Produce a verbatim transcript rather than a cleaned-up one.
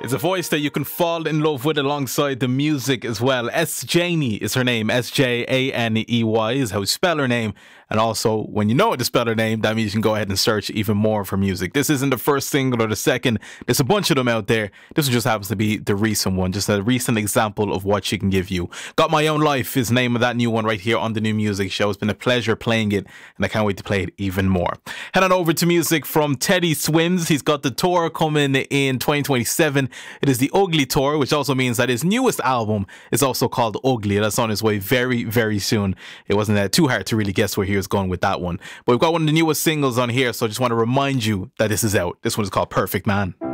It's a voice that you can fall in love with alongside the music as well. S Janey is her name. S J A N E Y is how you spell her name. And also, when you know how to spell her name, that means you can go ahead and search even more for music. This isn't the first single or the second. There's a bunch of them out there. This one just happens to be the recent one. Just a recent example of what she can give you. Got My Own Life is the name of that new one right here on the New Music Show. It's been a pleasure playing it, and I can't wait to play it even more. Head on over to music from Teddy Swims. He's got the tour coming in twenty twenty-seven. It is the Ugly Tour, which also means that his newest album is also called Ugly. That's on his way very, very soon. It wasn't uh, too hard to really guess where he was going with that one. But we've got one of the newest singles on here, so I just want to remind you that this is out. This one is called Perfect Man.